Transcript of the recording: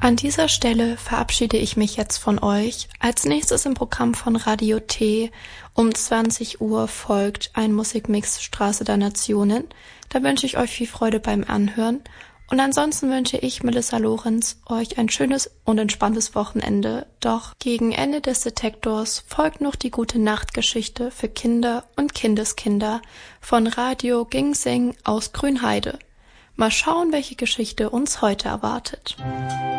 An dieser Stelle verabschiede ich mich jetzt von euch. Als nächstes im Programm von Radio T um 20 Uhr folgt ein Musikmix Straße der Nationen. Da wünsche ich euch viel Freude beim Anhören. Und ansonsten wünsche ich, Melissa Lorenz, euch ein schönes und entspanntes Wochenende. Doch gegen Ende des Detektors folgt noch die Gute-Nacht-Geschichte für Kinder und Kindeskinder von Radio Ginseng aus Grünheide. Mal schauen, welche Geschichte uns heute erwartet.